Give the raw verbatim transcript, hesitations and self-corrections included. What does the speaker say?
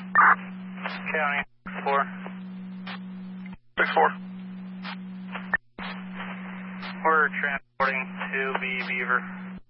County, four. six four. We're transporting to the Beaver.